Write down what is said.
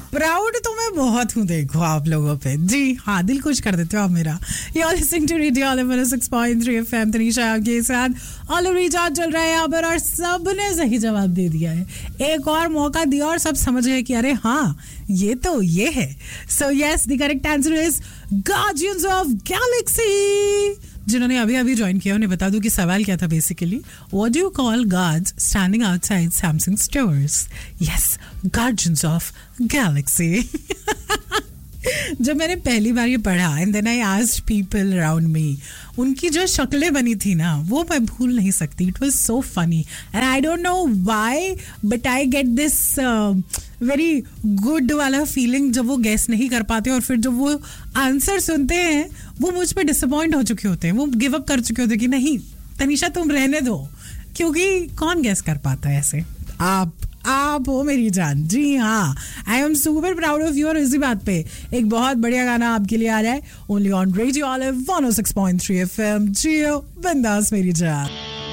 Proud तो मैं बहुत हूँ, देखो आप लोगों पे। जी हाँ, दिल खुश कर देते हो आप मेरा। You're listening to Radio Olive 106.3 FM। Tanisha आपके साथ। ऑलिव रिचार्ज चल रहा है यहाँ पर और सबने सही जवाब दे दिया है। एक और मौका दिया और सब समझ गए कि अरे हाँ, ये तो ये है। So yes, the correct answer is Guardians of Galaxy। जिन्होंने अभी अभी ज्वाइन किया उन्हें बता दूं कि सवाल क्या था basically, what do you call guards standing outside Samsung stores? Yes, guardians of Galaxy. जब मैंने पहली बार ये पढ़ा and then I asked people around me, उनकी जो शक्लें बनी थी ना वो मैं भूल नहीं सकती. It was so funny and I don't know why but I get this very good वाला फीलिंग जब वो गेस नहीं कर पाते और फिर जब वो आंसर सुनते हैं वो मुझ पे डिसअपॉइंट हो चुके होते हैं, वो गिव अप कर चुके होते हैं कि नहीं तनीषा तुम रहने दो, क्योंकि कौन गेस कर पाता है ऐसे. आप हो मेरी जान. जी हाँ, I am super proud of you. और इसी बात पे एक बहुत बढ़िया गाना आपके लिए आ रहा है only on radio olive 106.3 FM. जियो बिंदास मेरी जान.